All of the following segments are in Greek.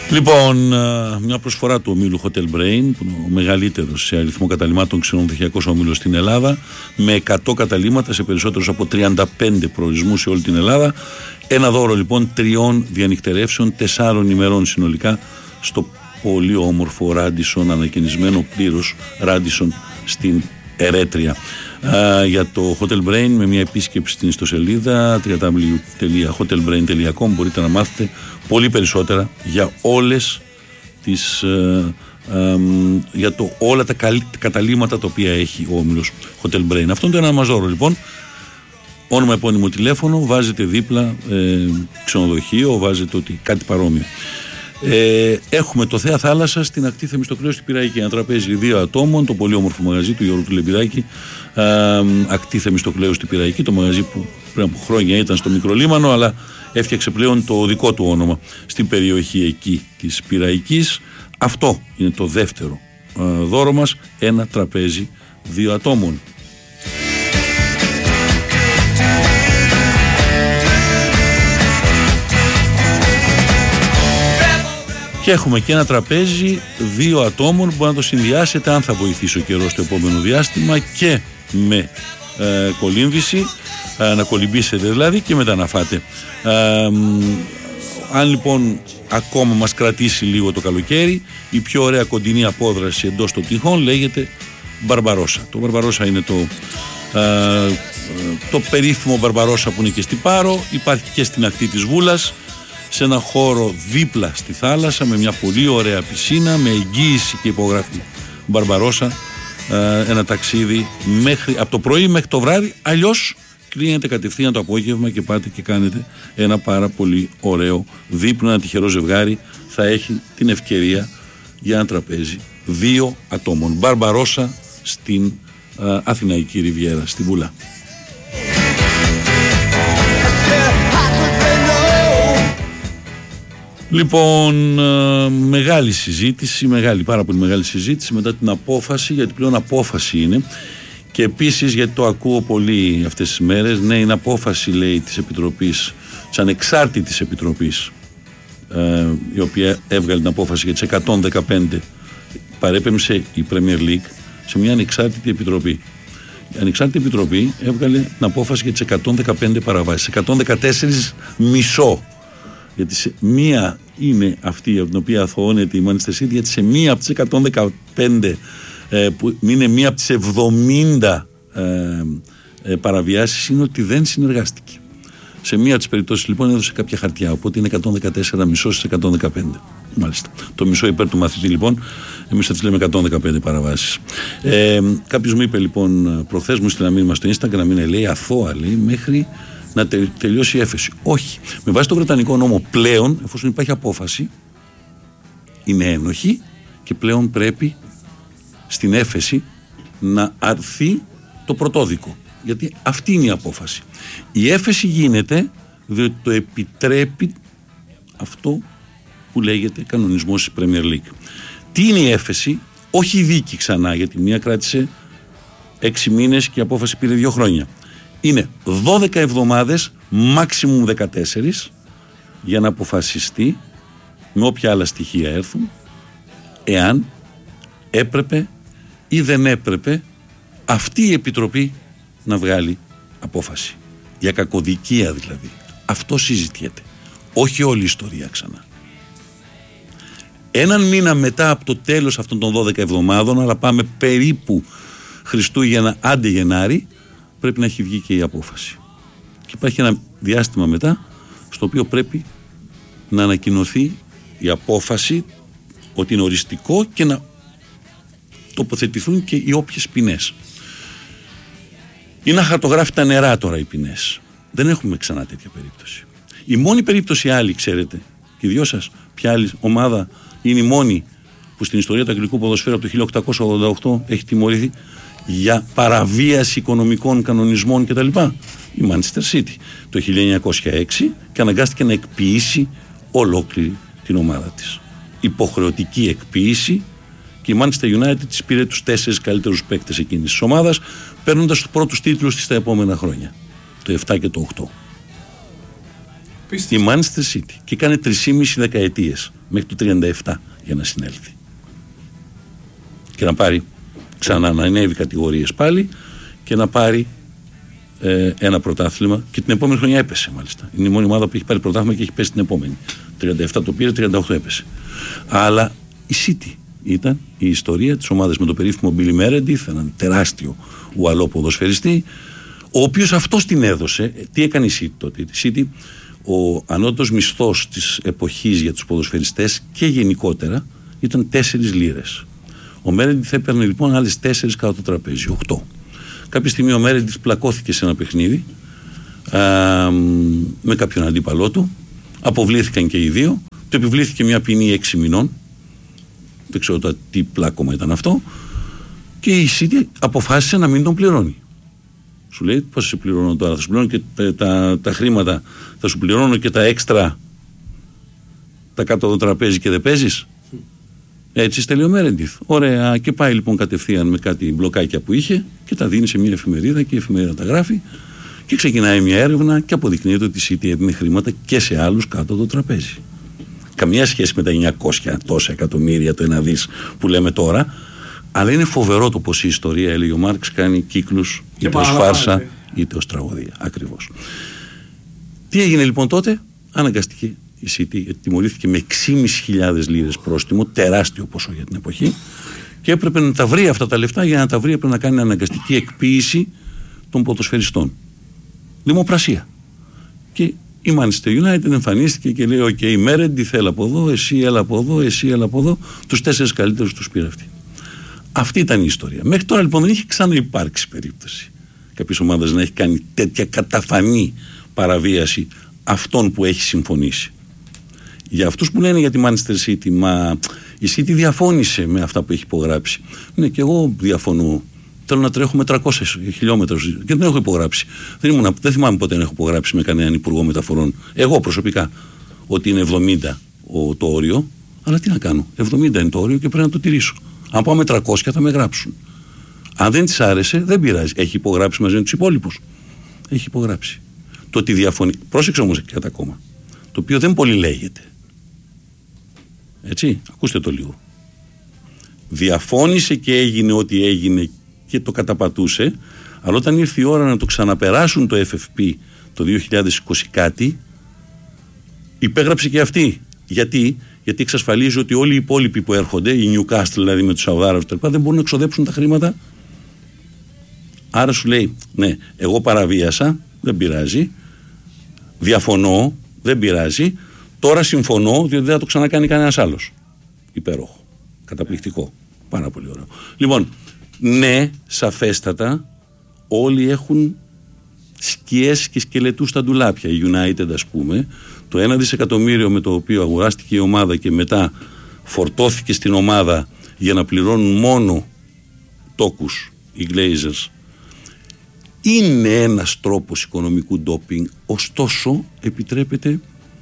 Λοιπόν, μια προσφορά του ομίλου Hotel Brain, που είναι ο μεγαλύτερος σε αριθμό καταλυμάτων ξενοδοχειακός όμιλος στην Ελλάδα, με 100 καταλύματα σε περισσότερους από 35 προορισμούς σε όλη την Ελλάδα. Ένα δώρο λοιπόν 3 διανυκτερεύσεων 4 ημερών συνολικά στο πολύ όμορφο Radisson, ανακαινισμένο πλήρως Radisson στην Ερέτρια. Για το Hotel Brain, με μια επίσκεψη στην ιστοσελίδα www.hotelbrain.com μπορείτε να μάθετε πολύ περισσότερα για όλες τις όλα τα καταλύματα τα οποία έχει ο όμιλος Hotel Brain. Αυτό είναι το ένα μας δώρο λοιπόν. Όνομα, επώνυμο, τηλέφωνο, βάζετε δίπλα ξενοδοχείο, βάζετε κάτι παρόμοιο. Έχουμε το Θέα Θάλασσα στην ακτή Θεμιστοκλέου στην Πειραϊκή. Ένα τραπέζι 2 ατόμων, το πολύ όμορφο μαγαζί του Γιώργου του Λεμπιδάκη, ακτή Θεμιστοκλέου στην Πειραϊκή. Το μαγαζί που πριν από χρόνια ήταν στο Μικρολίμανο, αλλά έφτιαξε πλέον το δικό του όνομα στην περιοχή εκεί της Πειραϊκής. Αυτό είναι το δεύτερο δώρο μας, ένα τραπέζι 2 ατόμων. Και έχουμε και ένα τραπέζι 2 ατόμων που μπορεί να το συνδυάσετε, αν θα βοηθήσει ο καιρός στο επόμενο διάστημα, και με κολύμβηση, να κολυμπήσετε δηλαδή και μετά να φάτε. Αν λοιπόν ακόμα μας κρατήσει λίγο το καλοκαίρι, η πιο ωραία κοντινή απόδραση εντός των τυχών λέγεται Μπαρμπαρόσα. Το Μπαρμπαρόσα είναι το περίφημο Μπαρμπαρόσα που είναι και στην Πάρο, υπάρχει και στην ακτή της Βούλας, σε ένα χώρο δίπλα στη θάλασσα, με μια πολύ ωραία πισίνα, με εγγύηση και υπογραφή Μπαρμπαρόσα. Ένα ταξίδι από το πρωί μέχρι το βράδυ, αλλιώς κλείνετε κατευθείαν το απόγευμα και πάτε και κάνετε ένα πάρα πολύ ωραίο δείπνο. Ένα τυχερό ζευγάρι θα έχει την ευκαιρία για ένα τραπέζι 2 ατόμων. Μπαρμπαρόσα στην Αθηναϊκή Ριβιέρα, στη Βούλα. Λοιπόν, μεγάλη συζήτηση, πάρα πολύ μεγάλη συζήτηση μετά την απόφαση, γιατί πλέον απόφαση είναι, και επίσης γιατί το ακούω πολύ αυτές τις μέρες. Ναι, είναι απόφαση, λέει, της Επιτροπής, της Ανεξάρτητης Επιτροπής, η οποία έβγαλε την απόφαση για τις 115, παρέπεμψε η Premier League σε μια ανεξάρτητη επιτροπή. Η Ανεξάρτητη Επιτροπή έβγαλε την απόφαση για τις 115 παραβάσεις, 114 μισό. Γιατί σε μία είναι αυτή από την οποία αθωώνεται η Manchester City, γιατί σε μία από τις 115, που είναι μία από τις 70 παραβιάσεις, είναι ότι δεν συνεργάστηκε. Σε μία από τις περιπτώσεις λοιπόν έδωσε κάποια χαρτιά, οπότε είναι 114 μισό στις 115. Μάλιστα. Το μισό υπέρ του μαθητή λοιπόν, εμείς θα τις λέμε 115 παραβάσεις. Κάποιος μου είπε λοιπόν προχθές, μου στείλε ένα μήνυμα στο Instagram, λέει αθώα, λέει, μέχρι να τελειώσει η έφεση. Όχι. Με βάση το Βρετανικό νόμο πλέον, εφόσον υπάρχει απόφαση, είναι ένοχη και πλέον πρέπει στην έφεση να αρθεί το πρωτόδικο. Γιατί αυτή είναι η απόφαση. Η έφεση γίνεται διότι το επιτρέπει αυτό που λέγεται κανονισμός της Premier League. Τι είναι η έφεση? Όχι η δίκη ξανά, γιατί μία κράτησε 6 μήνες και η απόφαση πήρε 2 χρόνια. Είναι 12 εβδομάδες, maximum 14, για να αποφασιστεί με όποια άλλα στοιχεία έρθουν, εάν έπρεπε ή δεν έπρεπε αυτή η Επιτροπή να βγάλει απόφαση. Για κακοδικία δηλαδή. Αυτό συζητιέται. Όχι όλη η ιστορία ξανά. Έναν μήνα μετά από το τέλος αυτών των 12 εβδομάδων, αλλά πάμε περίπου Χριστούγεννα, άντε Γενάρη, πρέπει να έχει βγει και η απόφαση. Και υπάρχει ένα διάστημα μετά, στο οποίο πρέπει να ανακοινωθεί η απόφαση ότι είναι οριστικό και να τοποθετηθούν και οι όποιες ποινές. Είναι αχαρτογράφητα νερά τώρα οι ποινές. Δεν έχουμε ξανά τέτοια περίπτωση. Η μόνη περίπτωση άλλη, ξέρετε, και οι δυο σας, ποια άλλη ομάδα είναι η μόνη που στην ιστορία του αγγλικού ποδοσφαίρου από το 1888 έχει τιμωρηθεί για παραβίαση οικονομικών κανονισμών κτλ. Η Manchester City το 1906, και αναγκάστηκε να εκποιήσει ολόκληρη την ομάδα της. Υποχρεωτική εκποίηση, και η Manchester United της πήρε τους 4 καλύτερους παίκτες εκείνης της ομάδας, παίρνοντας τους πρώτους τίτλους της τα επόμενα χρόνια, το 7 και το 8. Η Manchester City. Και έκανε 3,5 δεκαετίες μέχρι το 37 για να συνέλθει. Και να πάρει ξανά, να ανέβει κατηγορίες πάλι και να πάρει ένα πρωτάθλημα. Και την επόμενη χρονιά έπεσε μάλιστα. Είναι η μόνη ομάδα που έχει πάρει πρωτάθλημα και έχει πέσει την επόμενη. 37 το πήρε, 38 έπεσε. Αλλά η City ήταν η ιστορία της ομάδας με το περίφημο Billy Meredith, έναν τεράστιο ουαλό ποδοσφαιριστή, ο οποίος αυτός την έδωσε. Τι έκανε η City τότε? Η City, ο ανώτατος μισθός της εποχής για τους ποδοσφαιριστές και γενικότερα ήταν 4 λίρες. Ο Meredith έπαιρνε λοιπόν άλλες 4 κάτω το τραπέζι, 8. Κάποια στιγμή ο Meredith πλακώθηκε σε ένα παιχνίδι με κάποιον αντίπαλό του, αποβλήθηκαν και οι δύο, του επιβλήθηκε μια ποινή 6 μηνών, δεν ξέρω τι πλάκωμα ήταν αυτό, και η City αποφάσισε να μην τον πληρώνει. Σου λέει, πώς σε πληρώνω τώρα? Θα σου πληρώνω και τα χρήματα, θα σου πληρώνω και τα έξτρα, τα κάτω από το τραπέζι και δεν παίζεις? Έτσι στέλνει ο Meredith. Ωραία, και πάει λοιπόν κατευθείαν με κάτι μπλοκάκια που είχε και τα δίνει σε μια εφημερίδα και η εφημερίδα τα γράφει και ξεκινάει μια έρευνα και αποδεικνύεται ότι η City έδινε χρήματα και σε άλλους κάτω από το τραπέζι. Καμία σχέση με τα 900 τόσα εκατομμύρια, το 1 δις που λέμε τώρα, αλλά είναι φοβερό το πως η ιστορία, έλεγε ο Μάρξ, κάνει κύκλους είτε ως φάρσα είτε ως τραγωδία. Ακριβώς. Τι έγινε λοιπόν τότε? Αναγκαστική η City τιμωρήθηκε με 6.500 λίρες πρόστιμο, τεράστιο ποσό για την εποχή, και έπρεπε να τα βρει αυτά τα λεφτά. Για να τα βρει έπρεπε να κάνει αναγκαστική εκποίηση των ποδοσφαιριστών. Δημοπρασία. Και η Manchester United εμφανίστηκε και λέει: «ΟΚ, η Meredith έλα από εδώ, εσύ έλα από εδώ, εσύ έλα από εδώ». Τους 4 καλύτερους τους πήρε αυτή. Αυτή ήταν η ιστορία. Μέχρι τώρα λοιπόν δεν είχε ξαναυπάρξει περίπτωση κάποιες ομάδες να έχει κάνει τέτοια καταφανή παραβίαση αυτών που έχει συμφωνήσει. Για αυτούς που λένε για τη Manchester City, μα η City διαφώνησε με αυτά που έχει υπογράψει. Ναι, και εγώ διαφωνώ. Θέλω να τρέχω με 300 χιλιόμετρα και δεν έχω υπογράψει. Δεν θυμάμαι πότε έχω υπογράψει με κανέναν υπουργό μεταφορών, εγώ προσωπικά, ότι είναι 70 το όριο. Αλλά τι να κάνω, 70 είναι το όριο και πρέπει να το τηρήσω. Αν πάω με 300 θα με γράψουν. Αν δεν της άρεσε, δεν πειράζει. Έχει υπογράψει μαζί με τους υπόλοιπους. Έχει υπογράψει. Το ότι διαφωνεί. Πρόσεξε όμως κάτι ακόμα, το οποίο δεν πολύ λέγεται. Έτσι, ακούστε το λίγο. Διαφώνησε και έγινε ό,τι έγινε και το καταπατούσε, αλλά όταν ήρθε η ώρα να το ξαναπεράσουν το FFP το 2020 κάτι, υπέγραψε και αυτή. Γιατί εξασφαλίζει ότι όλοι οι υπόλοιποι που έρχονται, η Newcastle δηλαδή με τους Σαουδάραβους, δεν μπορούν να εξοδέψουν τα χρήματα. Άρα σου λέει, ναι, εγώ παραβίασα, δεν πειράζει, διαφωνώ, δεν πειράζει, τώρα συμφωνώ, διότι δεν θα το ξανακάνει κανένας άλλος. Υπέροχο, καταπληκτικό, πάρα πολύ ωραίο. Λοιπόν, ναι, σαφέστατα, όλοι έχουν σκιές και σκελετούς στα ντουλάπια. Η United, ας πούμε, το 1 δισεκατομμύριο με το οποίο αγοράστηκε η ομάδα και μετά φορτώθηκε στην ομάδα για να πληρώνουν μόνο τόκους οι Glazers, είναι ένας τρόπος οικονομικού ντόπινγκ, ωστόσο επιτρέπεται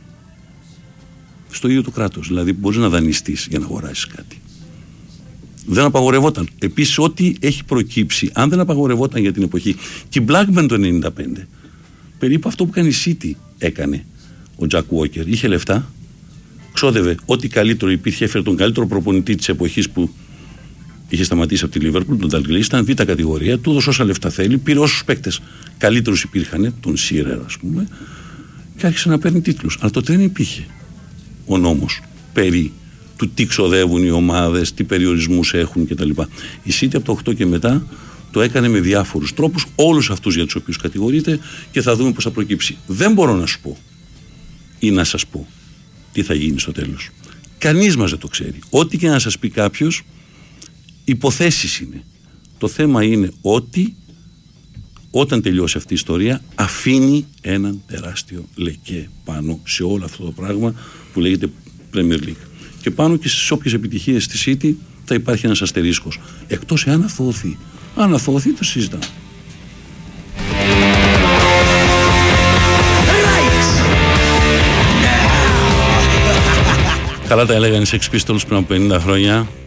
στο ίδιο το κράτος. Δηλαδή μπορείς να δανειστείς για να αγοράσεις κάτι. Δεν απαγορευόταν. Επίσης, ό,τι έχει προκύψει, αν δεν απαγορευόταν για την εποχή, και η Blackburn το 1995, περίπου αυτό που κάνει η City έκανε ο Jack Walker. Είχε λεφτά, ξόδευε ό,τι καλύτερο υπήρχε, έφερε τον καλύτερο προπονητή της εποχής που είχε σταματήσει από τη Liverpool, τον Dalglish, ήταν β' κατηγορία, του έδωσε όσα λεφτά θέλει, πήρε όσους παίκτες καλύτερους υπήρχαν, τον Shearer ας πούμε, και άρχισε να παίρνει τίτλους. Αλλά τότε δεν υπήρχε ο νόμος περί του τι ξοδεύουν οι ομάδες, τι περιορισμούς έχουν κτλ. Η City από το 8 και μετά το έκανε με διάφορους τρόπους, όλους αυτούς για τους οποίους κατηγορείται, και θα δούμε πώς θα προκύψει. Δεν μπορώ να σου πω ή να σας πω τι θα γίνει στο τέλος. Κανείς μας δεν το ξέρει. Ό,τι και να σας πει κάποιος, υποθέσεις είναι. Το θέμα είναι ότι όταν τελειώσει αυτή η ιστορία αφήνει έναν τεράστιο λεκέ πάνω σε όλο αυτό το πράγμα που λέγεται Premier League. Και πάνω και στις όποιες επιτυχίες της City θα υπάρχει ένας αστερίσκος. Εκτός εάν αθωωωθεί. Αν αθωωωθεί το συζητάμε. Καλά τα έλεγαν οι Sex Pistols πριν από 50 χρόνια.